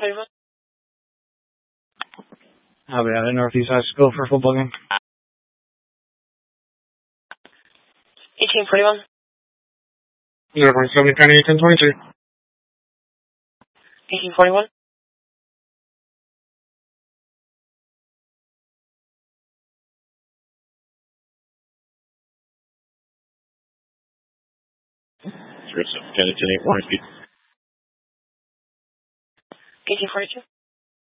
1841. I'll be out at Northeast High School for a football game. 1841. 0.70 Penny 1022. 1841. Kenny 10 8 1 feet. 1842.